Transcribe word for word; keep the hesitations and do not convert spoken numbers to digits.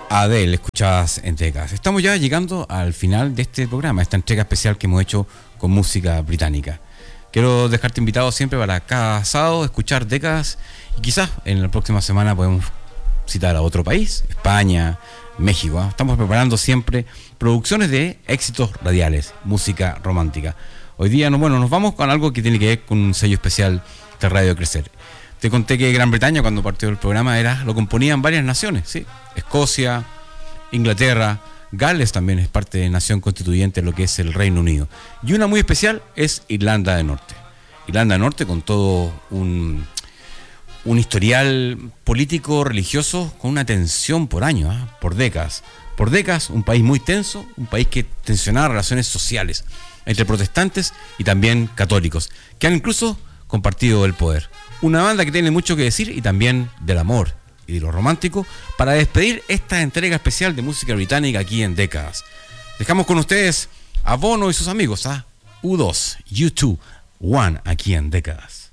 Adele, escuchadas en décadas. Estamos ya llegando al final de este programa, esta entrega especial que hemos hecho con música británica. Quiero dejarte invitado siempre para cada sábado escuchar décadas y quizás en la próxima semana podemos citar a otro país, España, México. ¿eh? Estamos preparando siempre producciones de éxitos radiales, música romántica. Hoy día, no, bueno, nos vamos con algo que tiene que ver con un sello especial de Radio Crecer. Te conté que Gran Bretaña, cuando partió el programa, era lo componían varias naciones, ¿sí? Escocia, Inglaterra, Gales también es parte de nación constituyente, lo que es el Reino Unido. Y una muy especial es Irlanda del Norte. Irlanda del Norte con todo un, un historial político, religioso, con una tensión por años, ¿eh? por décadas. Por décadas, un país muy tenso, un país que tensionaba relaciones sociales entre protestantes y también católicos, que han incluso compartido el poder. Una banda que tiene mucho que decir y también del amor y de lo romántico para despedir esta entrega especial de música británica aquí en Décadas. Dejamos con ustedes a Bono y sus amigos, a U dos, U dos, One aquí en Décadas.